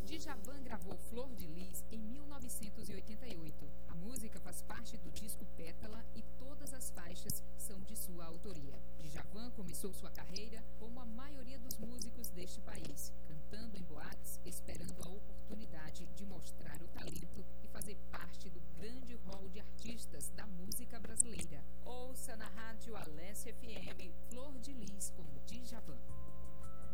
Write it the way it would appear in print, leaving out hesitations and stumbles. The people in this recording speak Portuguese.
Djavan gravou Flor de Lis em 1988. A música faz parte do disco Pétala e todas as faixas são de sua autoria. Djavan começou sua carreira como a maioria dos músicos deste país, cantando em boates, esperando a oportunidade de mostrar o talento e fazer parte do